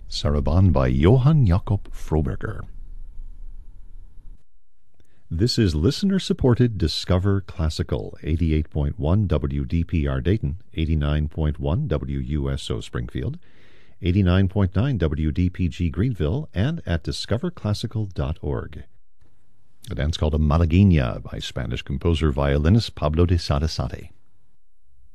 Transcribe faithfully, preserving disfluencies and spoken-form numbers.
Sarabande by Johann Jakob Froberger. This is listener-supported Discover Classical, eighty-eight point one W D P R Dayton, eighty-nine point one W U S O Springfield, eighty-nine point nine W D P G Greenville, and at discover classical dot org. A dance called a Malagueña by Spanish composer violinist Pablo de Sarasate.